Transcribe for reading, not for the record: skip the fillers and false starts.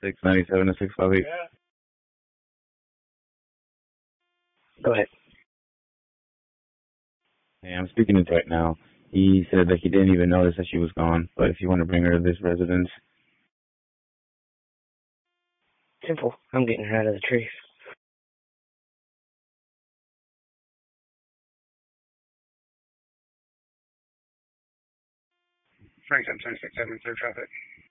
697 to 658. Go ahead. Hey, I'm speaking to right now. He said that he didn't even notice that she was gone, but if you want to bring her to this residence. Simple. I'm getting her out of the tree. Frank, I'm 1067, clear traffic.